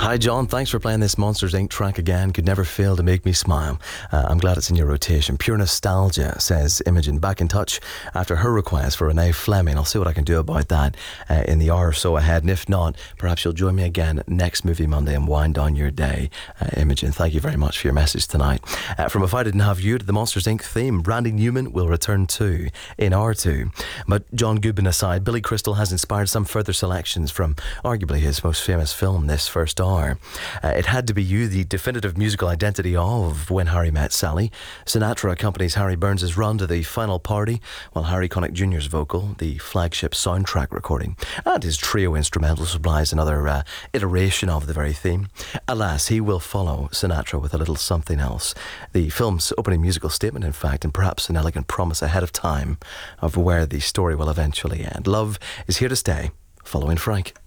Hi John, thanks for playing this Monsters Inc. track again. Could never fail to make me smile. I'm glad it's in your rotation. Pure nostalgia, says Imogen. Back in touch after her request for Renee Fleming. I'll see what I can do about that in the hour or so ahead. And if not, perhaps you'll join me again next Movie Monday and wind down your day. Imogen, thank you very much for your message tonight. From If I Didn't Have You to the Monsters Inc. theme, Randy Newman will return too in hour two. But John Goodman aside, Billy Crystal has inspired some further selections from arguably his most famous film this first hour. It Had to Be You, the definitive musical identity of When Harry Met Sally. Sinatra accompanies Harry Burns' run to the final party, while Harry Connick Jr.'s vocal, the flagship soundtrack recording, and his trio instrumental supplies another iteration of the very theme. Alas, he will follow Sinatra with a little something else. The film's opening musical statement, in fact, and perhaps an elegant promise ahead of time of where the story will eventually end. Love is here to stay, following Frank.